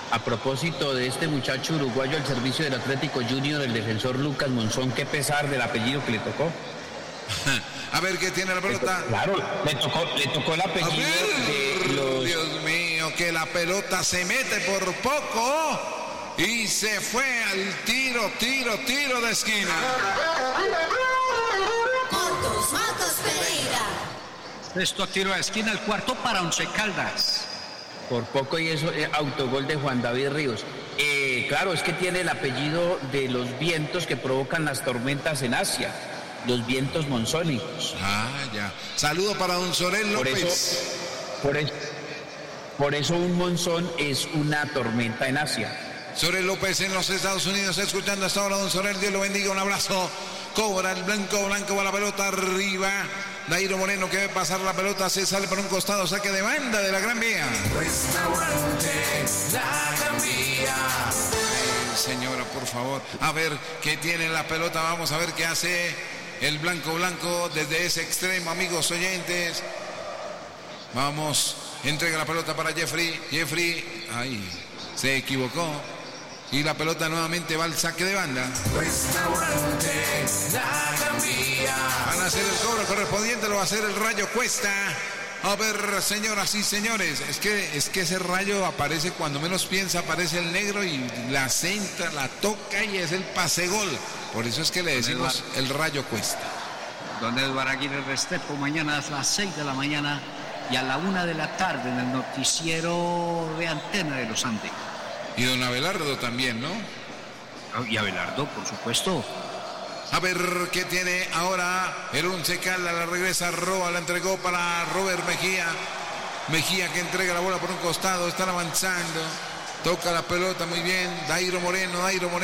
A propósito de este muchacho uruguayo al servicio del Atlético Junior, el defensor Lucas Monzón, qué pesar del apellido que le tocó. A ver qué tiene la pelota. Claro, le tocó el apellido de los... Dios mío, que la pelota se mete por poco y se fue al tiro de esquina. Matos Pereira. Esto tiro de esquina, el cuarto para Once Caldas. Por poco y eso, autogol de Juan David Ríos. Claro, es que tiene el apellido de los vientos que provocan las tormentas en Asia, los vientos monzónicos. Ah, ya. Saludo para don Sorel López. Por eso un monzón es una tormenta en Asia. Sorel López en los Estados Unidos, escuchando hasta ahora, don Sorel, Dios lo bendiga, un abrazo. Cobra el blanco va la pelota arriba. Dairo Moreno que ve pasar la pelota, se sale por un costado, saque de banda de la Gran Vía. Restaurante La Gran Vía. Ay, señora, por favor, a ver qué tiene la pelota, vamos a ver qué hace el blanco desde ese extremo, amigos oyentes. Vamos, entrega la pelota para Jeffrey, ahí, se equivocó. Y la pelota nuevamente va al saque de banda. Restaurante La Gran Vía. Van a hacer el cobro correspondiente, lo va a hacer el Rayo Cuesta. A ver, señoras y señores, es que ese rayo aparece cuando menos piensa, aparece el negro y la centra, la toca y es el pase gol. Por eso es que le decimos el Rayo Cuesta. Don Eduardo Aguirre Restrepo, mañana a las 6 de la mañana y a la 1 de la tarde en el noticiero de Antena de los Andes. Y don Abelardo también, ¿no? Y Abelardo, por supuesto. A ver qué tiene ahora el Once Caldas, la regresa Roa, la entregó para Robert Mejía. Mejía que entrega la bola por un costado, están avanzando. Toca la pelota muy bien. Dairo Moreno.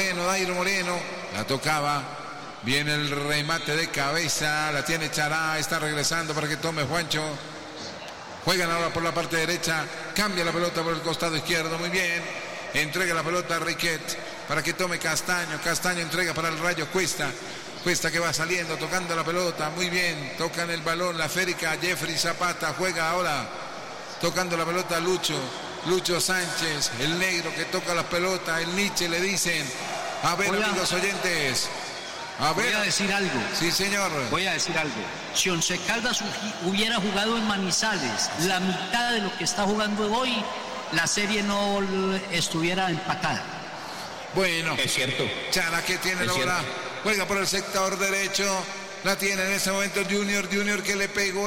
La tocaba. Viene el remate de cabeza, la tiene Chará, está regresando para que tome Juancho. Juegan ahora por la parte derecha, cambia la pelota por el costado izquierdo, muy bien. Entrega la pelota a Riquet para que tome Castaño. Castaño entrega para el Rayo Cuesta. Cuesta que va saliendo, tocando la pelota. Muy bien, tocan el balón, la férica. Jeffrey Zapata juega ahora. Tocando la pelota a Lucho. Lucho Sánchez, el negro que toca la pelota. El Nietzsche le dicen. A ver, amigos oyentes. Voy a decir algo. Sí, señor. Voy a decir algo. Si Once Caldas hubiera jugado en Manizales la mitad de lo que está jugando hoy, la serie no estuviera empatada. Bueno, es cierto. Chara que tiene la bola, juega por el sector derecho, la tiene en ese momento Junior que le pegó.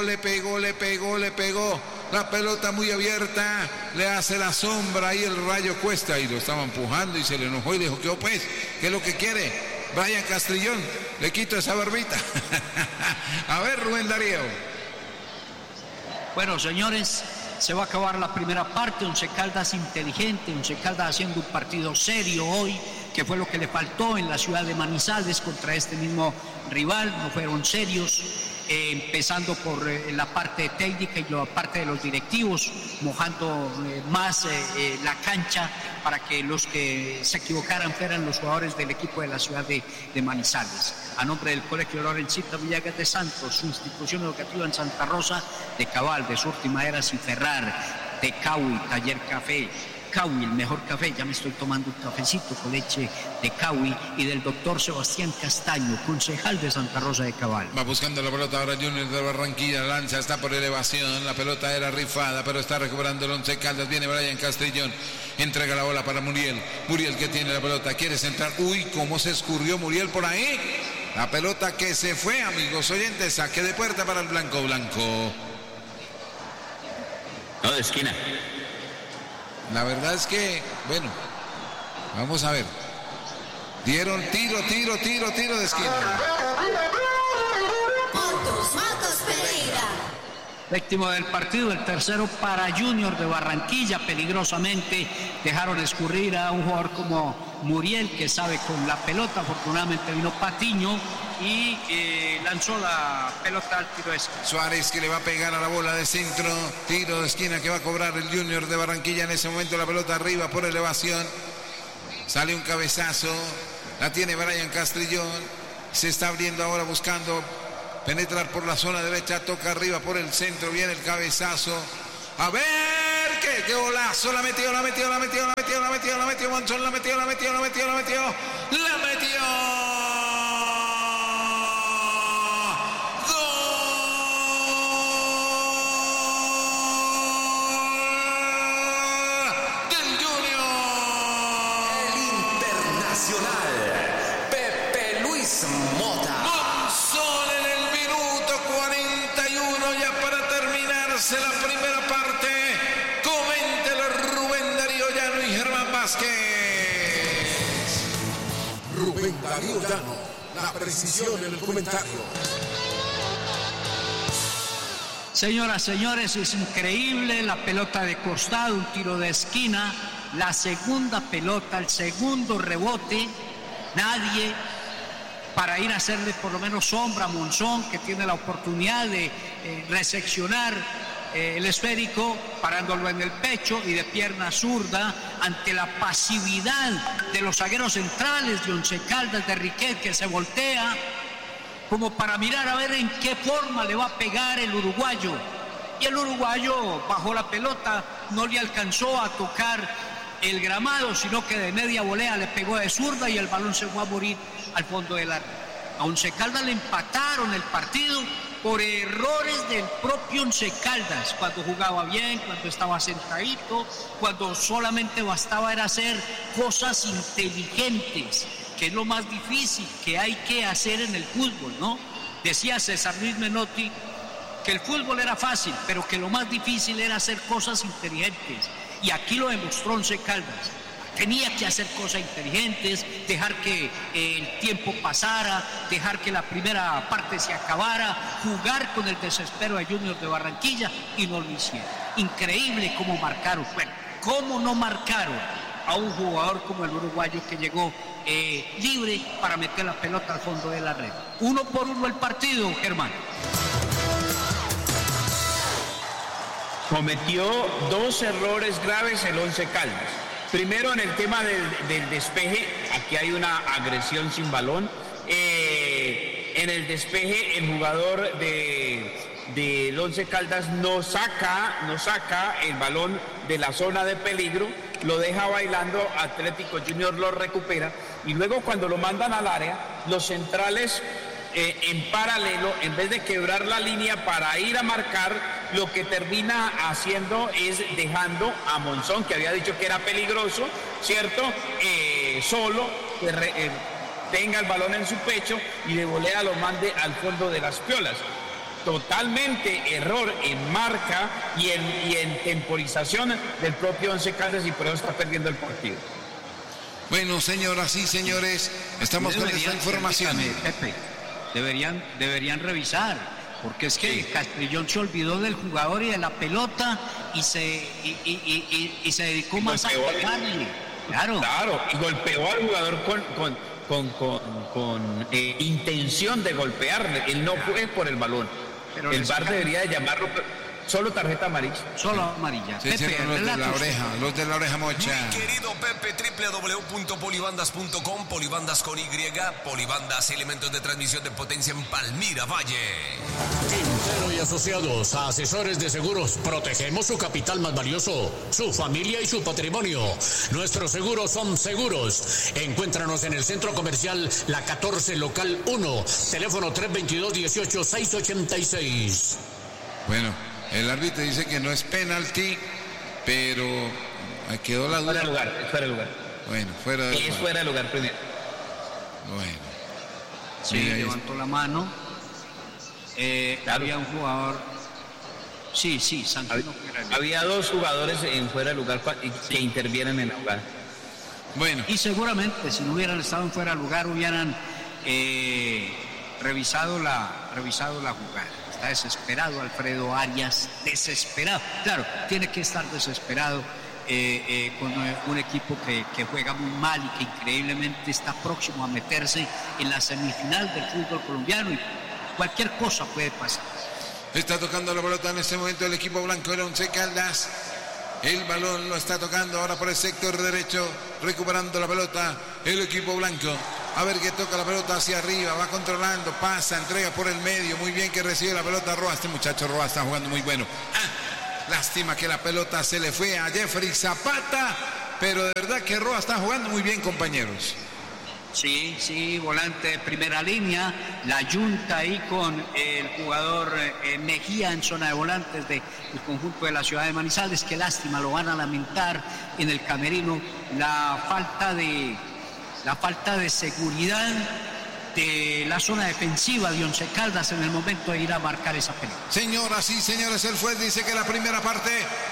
La pelota muy abierta, le hace la sombra ahí el Rayo Cuesta y lo estaba empujando y se le enojó y le dijo, ¿qué pues? ¿Qué es lo que quiere? Brian Castrillón, le quito esa barbita. A ver, Rubén Darío. Bueno, señores, se va a acabar la primera parte. Once Caldas inteligente, Once Caldas haciendo un partido serio hoy, que fue lo que le faltó en la ciudad de Manizales contra este mismo rival. No fueron serios, empezando por la parte técnica y la parte de los directivos, mojando más la cancha para que los que se equivocaran fueran los jugadores del equipo de la ciudad de Manizales. A nombre del Colegio Lorencita Villegas de Santos, su institución educativa en Santa Rosa, de Cabal, de Surti Maderas y Ferrar, de Caui, Taller Café, Caui, el mejor café, ya me estoy tomando un cafecito con leche de Caui, y del doctor Sebastián Castaño, concejal de Santa Rosa de Cabal. Va buscando la pelota ahora Junior de Barranquilla, lanza, está por elevación, la pelota era rifada, pero está recuperando el Once Caldas, viene Brian Castrillón, entrega la bola para Muriel que tiene la pelota, quiere centrar, uy, cómo se escurrió Muriel por ahí, la pelota que se fue, amigos oyentes, saque de puerta para el blanco. No, de esquina. La verdad es que, bueno, vamos a ver. Dieron tiro de esquina. Matos Pereira. Séptimo del partido, el tercero para Junior de Barranquilla. Peligrosamente dejaron escurrir a un jugador como Muriel, que sabe con la pelota. Afortunadamente vino Patiño y lanzó la pelota al tiro de esquina. Suárez que le va a pegar a la bola de centro, tiro de esquina que va a cobrar el Junior de Barranquilla. En ese momento la pelota arriba por elevación, sale un cabezazo, la tiene Brian Castrillón, se está abriendo ahora buscando penetrar por la zona derecha, toca arriba por el centro, viene el cabezazo, a ver qué golazo, la metió, Monzón, la metió. La primera parte, coméntelo Rubén Darío Llano y Germán Vázquez. Rubén Darío Llano, la precisión en el comentario. Señoras, señores, es increíble la pelota de costado, un tiro de esquina, la segunda pelota, el segundo rebote, nadie para ir a hacerle por lo menos sombra a Monzón, que tiene la oportunidad de reseccionar el esférico, parándolo en el pecho y de pierna zurda, ante la pasividad de los zagueros centrales de Once Caldas, de Riquet, que se voltea como para mirar a ver en qué forma le va a pegar el uruguayo. Y el uruguayo bajó la pelota, no le alcanzó a tocar el gramado, sino que de media volea le pegó de zurda y el balón se fue a morir al fondo del arco. A Once Caldas le empataron el partido por errores del propio Once Caldas, cuando jugaba bien, cuando estaba sentadito, cuando solamente bastaba era hacer cosas inteligentes, que es lo más difícil que hay que hacer en el fútbol, ¿no? Decía César Luis Menotti que el fútbol era fácil, pero que lo más difícil era hacer cosas inteligentes, y aquí lo demostró Once Caldas. Tenía que hacer cosas inteligentes, dejar que el tiempo pasara, dejar que la primera parte se acabara, jugar con el desespero de Junior de Barranquilla, y no lo hicieron. Increíble cómo marcaron. Bueno, cómo no marcaron a un jugador como el uruguayo que llegó libre para meter la pelota al fondo de la red. 1-1 el partido, Germán. Cometió dos errores graves el Once Caldas. Primero, en el tema del despeje, aquí hay una agresión sin balón. En el despeje, el jugador del Once Caldas no saca el balón de la zona de peligro, lo deja bailando, Atlético Junior lo recupera, y luego cuando lo mandan al área, los centrales en paralelo, en vez de quebrar la línea para ir a marcar, lo que termina haciendo es dejando a Monzón, que había dicho que era peligroso, ¿cierto? Solo, tenga el balón en su pecho y de volea lo mande al fondo de las piolas. Totalmente error en marca y en temporización del propio Once Caldas, y por eso está perdiendo el partido. Bueno, señoras y señores, estamos con esta información. Pepe, deberían revisar, porque es que Castrillón se olvidó del jugador y de la pelota y se dedicó más a pegarle. Claro, y golpeó al jugador con intención de golpearle. Él no fue por el balón. Pero el VAR debería de llamarlo solo tarjeta amarilla. Solo amarilla. Sí, Pepe, los de la oreja mocha. Mi querido Pepe, www.polibandas.com, polibandas con Y, Polibandas, elementos de transmisión de potencia en Palmira Valle. Quintero y asociados, asesores de seguros, protegemos su capital más valioso, su familia y su patrimonio. Nuestros seguros son seguros. Encuéntranos en el Centro Comercial La 14, local 1, teléfono 322-18-686. Bueno, el árbitro dice que no es penalti, pero quedó la duda. Fuera de lugar. Bueno, fuera de lugar. Es fuera de lugar primero. Bueno. Sí, levantó la mano. Había un jugador. Sí, Santino. Había dos jugadores en fuera de lugar que intervienen en la jugada. Bueno. Y seguramente, si no hubieran estado en fuera de lugar, hubieran revisado la jugada. Está desesperado Alfredo Arias, desesperado. Claro, tiene que estar desesperado con un equipo que juega muy mal y que increíblemente está próximo a meterse en la semifinal del fútbol colombiano, y cualquier cosa puede pasar. Está tocando la pelota en este momento el equipo blanco de Once Caldas. El balón lo está tocando ahora por el sector derecho, recuperando la pelota el equipo blanco. A ver que toca la pelota hacia arriba, va controlando, pasa, entrega por el medio. Muy bien que recibe la pelota Roa. Este muchacho Roa está jugando muy bueno. Lástima que la pelota se le fue a Jeffrey Zapata, pero de verdad verdad que Roa está jugando muy bien, compañeros. Sí, volante de primera línea, la yunta ahí con el jugador Mejía en zona de volantes del conjunto de la ciudad de Manizales. Qué lástima, lo van a lamentar en el camerino, la falta de seguridad de la zona defensiva de Once Caldas en el momento de ir a marcar esa pelota. Señoras y señores, el juez dice que la primera parte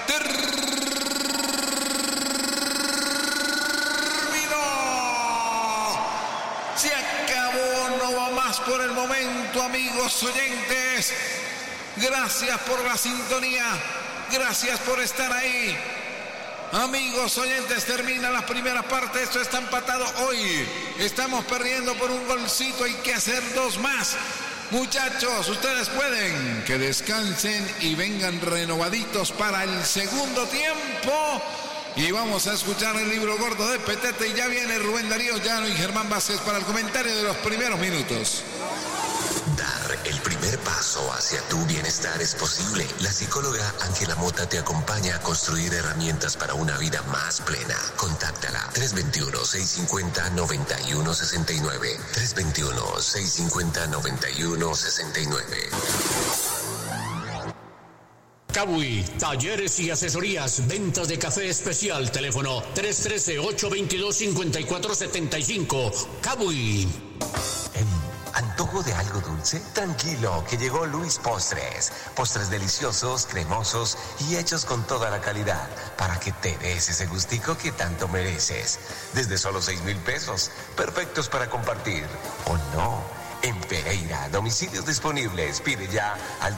se acabó, no va más por el momento, amigos oyentes. Gracias por la sintonía, gracias por estar ahí. Amigos oyentes, termina la primera parte, esto está empatado hoy. Estamos perdiendo por un golcito, hay que hacer 2 más. Muchachos, ustedes pueden, que descansen y vengan renovaditos para el segundo tiempo. Y vamos a escuchar el libro gordo de Petete. Y ya viene Rubén Darío Llano y Germán Vázquez para el comentario de los primeros minutos. Dar el primer paso hacia tu bienestar es posible. La psicóloga Ángela Mota te acompaña a construir herramientas para una vida más plena. Contáctala 321-650-9169. 321-650-9169. Cabui, talleres y asesorías, ventas de café especial, teléfono 313-822-5475. Cabui. ¿Antojo de algo dulce? Tranquilo, que llegó Luis Postres. Postres deliciosos, cremosos y hechos con toda la calidad para que te des ese gustico que tanto mereces. Desde solo 6,000 pesos, perfectos para compartir. ¿O no? En Pereira, domicilios disponibles. Pide ya al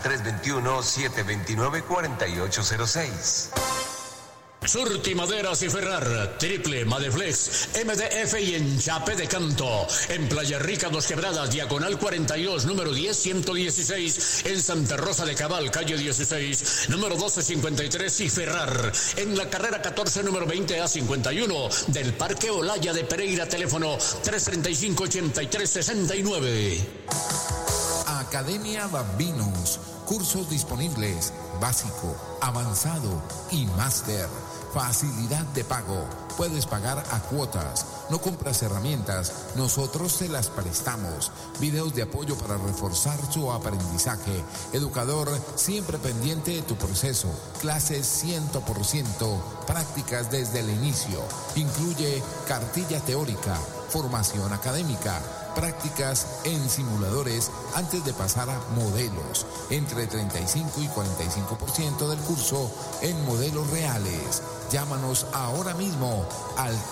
321-729-4806. Surti Maderas y Ferrar, Triple, Madeflex, MDF y Enchape de Canto. En Playa Rica, Dos Quebradas, Diagonal 42, número 10-116. En Santa Rosa de Cabal, calle 16, número 1253 y Ferrar. En la carrera 14, número 20A51 del Parque Olaya de Pereira, teléfono 335-8369. Academia Bambinos, cursos disponibles, básico, avanzado y máster. Facilidad de pago, puedes pagar a cuotas, no compras herramientas, nosotros te las prestamos. Videos de apoyo para reforzar su aprendizaje. Educador siempre pendiente de tu proceso. Clases 100%, prácticas desde el inicio. Incluye cartilla teórica, formación académica, prácticas en simuladores antes de pasar a modelos, entre 35 y 45% del curso en modelos reales. Llámanos ahora mismo al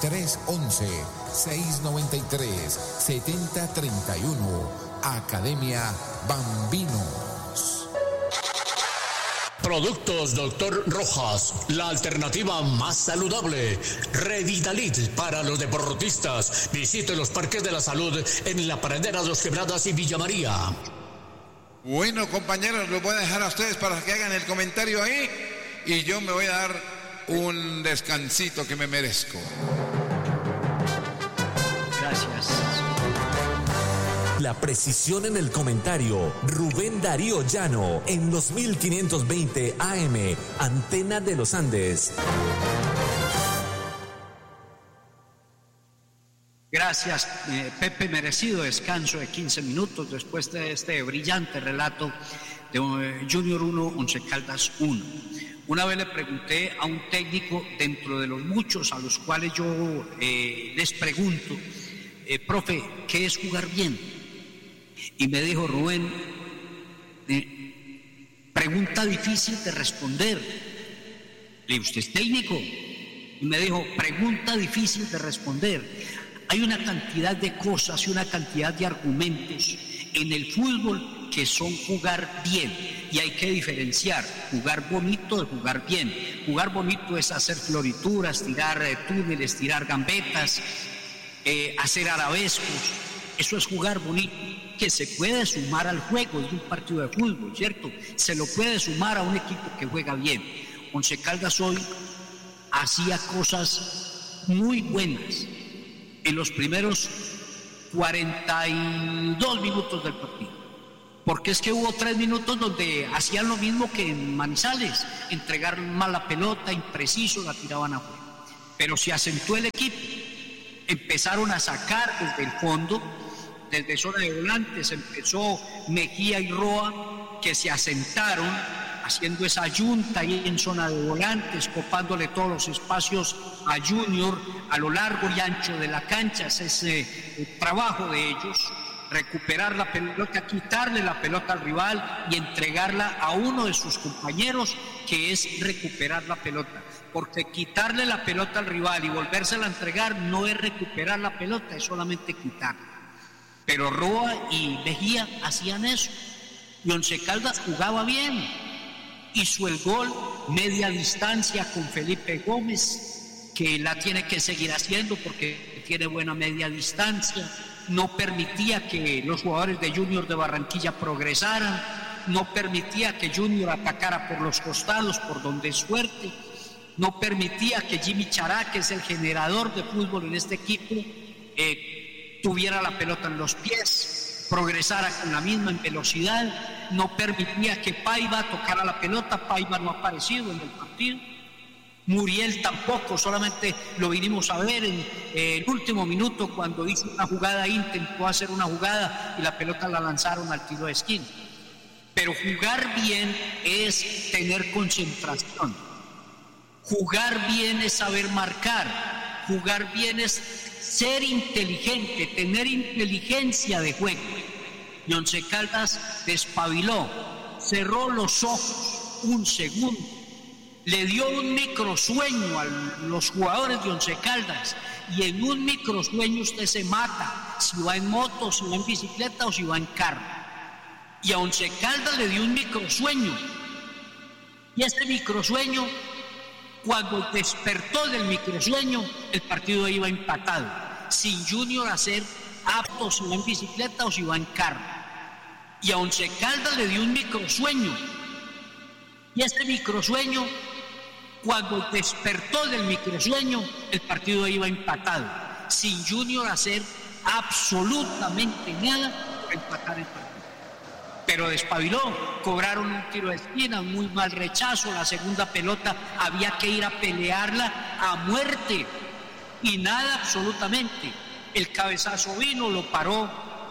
311-693-7031. Academia Bambinos. Productos Dr. Rojas, la alternativa más saludable. Revitalit para los deportistas. Visite los Parques de la Salud en La Pradera, Dos Quebradas y Villa María. Bueno, compañeros, los voy a dejar a ustedes para que hagan el comentario ahí y yo me voy a dar un descansito que me merezco. Gracias. La precisión en el comentario. Rubén Darío Llano en los 1520 AM, Antena de los Andes. Gracias, Pepe. Merecido descanso de 15 minutos después de este brillante relato de Junior 1, Once Caldas 1. Una vez le pregunté a un técnico, dentro de los muchos a los cuales yo les pregunto, profe, ¿qué es jugar bien? Y me dijo, Rubén, pregunta difícil de responder. Le dije, ¿usted es técnico? Y me dijo, pregunta difícil de responder. Hay una cantidad de cosas y una cantidad de argumentos en el fútbol que son jugar bien, y hay que diferenciar jugar bonito de jugar bien. Jugar bonito es hacer florituras, tirar túneles, tirar gambetas, hacer arabescos. Eso es jugar bonito, que se puede sumar al juego de un partido de fútbol, ¿cierto? Se lo puede sumar a un equipo que juega bien. Once Caldas hoy hacía cosas muy buenas en los primeros 42 minutos del partido. Porque es que hubo 3 minutos donde hacían lo mismo que en Manizales, entregar mal la pelota, impreciso, la tiraban afuera. pero se acentuó el equipo. Empezaron a sacar desde el fondo, desde zona de volantes, empezó Mejía y Roa, que se asentaron, haciendo esa yunta ahí en zona de volantes, copándole todos los espacios a Junior a lo largo y ancho de la cancha. Ese es el trabajo de ellos, recuperar la pelota, quitarle la pelota al rival y entregarla a uno de sus compañeros, que es recuperar la pelota. Porque quitarle la pelota al rival y volvérsela a entregar no es recuperar la pelota, es solamente quitarla. Pero Roa y Mejía hacían eso, y Once Caldas jugaba bien. Hizo el gol media distancia con Felipe Gómez, que la tiene que seguir haciendo porque tiene buena media distancia. No permitía que los jugadores de Junior de Barranquilla progresaran, no permitía que Junior atacara por los costados, por donde es fuerte, no permitía que Jimmy Chará, que es el generador de fútbol en este equipo, tuviera la pelota en los pies, progresara con la misma en velocidad, no permitía que Paiva tocara la pelota. Paiva no ha aparecido en el partido, Muriel tampoco, solamente lo vinimos a ver en el último minuto cuando hizo una jugada, intentó hacer una jugada y la pelota la lanzaron al tiro de esquina. Pero jugar bien es tener concentración, jugar bien es saber marcar, jugar bien es ser inteligente, tener inteligencia de juego. Y Once Caldas despabiló, cerró los ojos un segundo, le dio un microsueño a los jugadores de Once Caldas, y en un microsueño usted se mata, si va en moto, si va en bicicleta o si va en carro. Y a Once Caldas le dio un microsueño, y ese microsueño, cuando despertó del microsueño, el partido iba empatado, sin Junior hacer apto si va en bicicleta o si va en carro. Y a Once Caldas le dio un microsueño, y ese microsueño, cuando despertó del microsueño, el partido iba empatado, sin Junior hacer absolutamente nada para empatar el partido. Pero despabiló, cobraron un tiro de esquina, un muy mal rechazo, la segunda pelota había que ir a pelearla a muerte, y nada absolutamente. El cabezazo vino, lo paró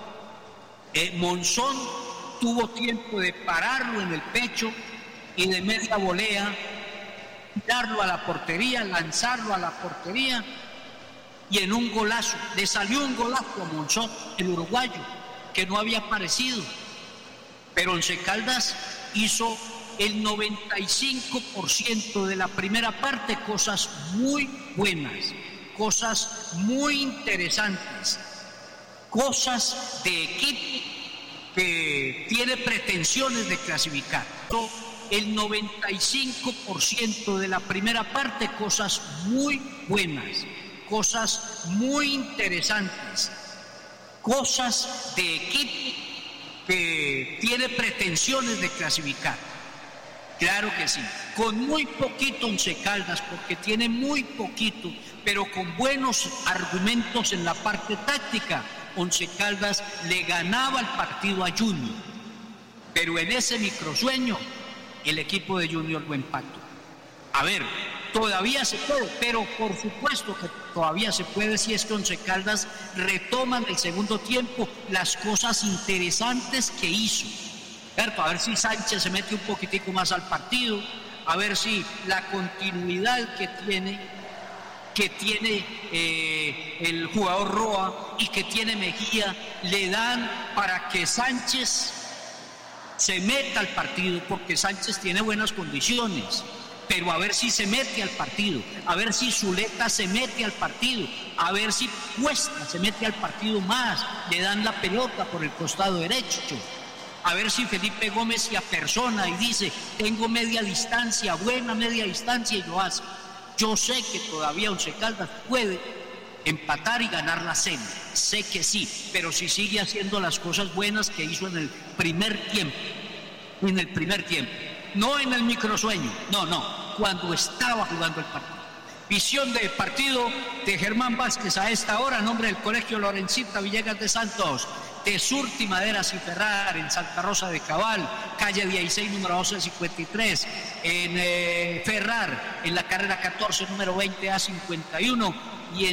Monzón, tuvo tiempo de pararlo en el pecho y de media volea tirarlo a la portería, lanzarlo a la portería, y en un golazo, le salió un golazo a Monzón, el uruguayo, que no había aparecido. Pero Once Caldas hizo el 95% de la primera parte, cosas muy buenas, cosas muy interesantes, cosas de equipo que tiene pretensiones de clasificar. El 95% de la primera parte, cosas muy buenas, cosas muy interesantes, cosas de equipo que tiene pretensiones de clasificar. Claro que sí, con muy poquito Once Caldas, porque tiene muy poquito, pero con buenos argumentos en la parte táctica, Once Caldas le ganaba el partido a Junior. Pero en ese microsueño, el equipo de Junior lo empató. A ver, todavía se puede, pero por supuesto que todavía se puede si es que Once Caldas retoma en el segundo tiempo las cosas interesantes que hizo. ¿Cierto? A ver si Sánchez se mete un poquitico más al partido, a ver si la continuidad que tiene el jugador Roa y que tiene Mejía le dan para que Sánchez se meta al partido, porque Sánchez tiene buenas condiciones. Pero a ver si se mete al partido, a ver si Zuleta se mete al partido, a ver si Cuesta se mete al partido más, le dan la pelota por el costado derecho, a ver si Felipe Gómez se apersona y dice, tengo media distancia, buena media distancia, y lo hace. Yo sé que todavía Once Caldas puede empatar y ganar la serie, sé que sí, pero si sigue haciendo las cosas buenas que hizo en el primer tiempo, no en el microsueño, no, cuando estaba jugando el partido. Visión de partido de Germán Vázquez a esta hora, en nombre del Colegio Lorencita Villegas de Santos. Tesurti Maderas y Ferrar en Santa Rosa de Cabal, calle 16, número 1253, en Ferrar, en la carrera 14, número 20A51,